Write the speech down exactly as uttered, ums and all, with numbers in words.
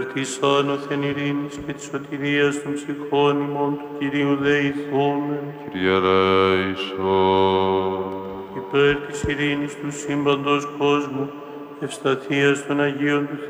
Της άνωθεν ειρήνης και της σωτηρίας των ψυχών ημών του Κυρίου δεηθούμεν. Κύριε ελέησον. Υπέρ της ειρήνης του σύμπαντος κόσμου, ευσταθίας των Αγίων του